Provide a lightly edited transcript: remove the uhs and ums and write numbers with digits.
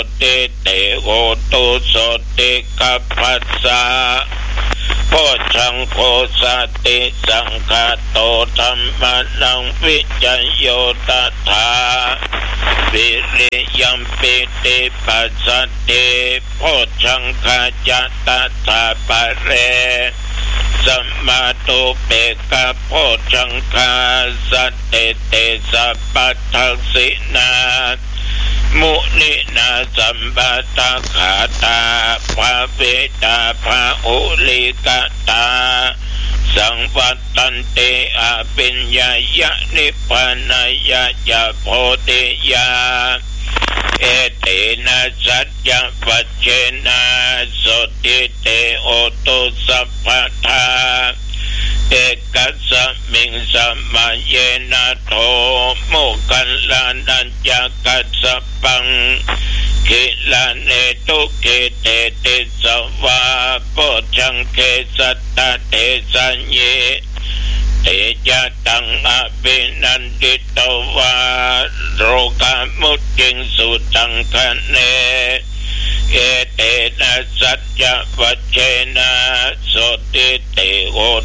ติเตโหตุโสติกัปปัสสะโพชังโคสติสังฆาโตธัมมานังวิจโยตถาวิริยัมปิติปัสสติโพชังคาจัตถาปะเรสัมมาตุเปกะโพชังคาสัตเตเตสัพพทักษินามุนินาสัมปตะขาตาภาเวตาภาอุลิกตาสังวัตตันเตอาปิญญายะนิพพานายะยะโพธิยาเอเตนะสัจจะปัจเจนะโสติเตโอตุสัพพทาเอกัสสมิงสัมมาเยนะโทโมกัลลานัญจกัสสปังกิลาเนตุเกเตติสวาโพชังเกสัตตะเตสัญเยเตจะตังอภินันติตวาโรกามุจิงสุตังคะเนเอเตนะสัจจะปัจเจนะโสติเตโห